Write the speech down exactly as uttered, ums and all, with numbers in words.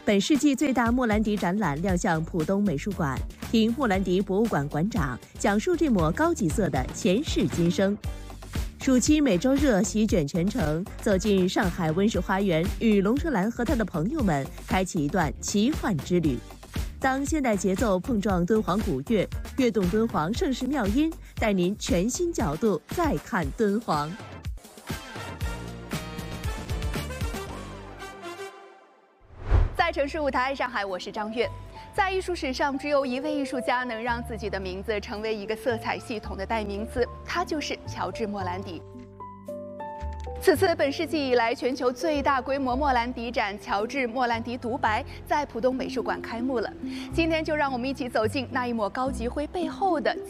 本世纪最大莫兰迪展览亮相浦东美术馆，听莫兰迪博物馆馆长讲述这抹高级色的前世今生。暑期每周热席卷全城，走进上海温室花园，与龙车兰和他的朋友们开启一段奇幻之旅。当现代节奏碰撞敦煌古乐，跃动敦煌盛世妙音，带您全新角度再看敦煌。 在城市舞台，上海，我是张悦。在艺术史上，只有一位艺术家能让自己的名字成为一个色彩系统的代名词，他就是乔治·莫兰迪。此次本世纪以来全球最大规模莫兰迪展——乔治·莫兰迪独白，在浦东美术馆开幕了。今天就让我们一起走进那一抹高级灰背后的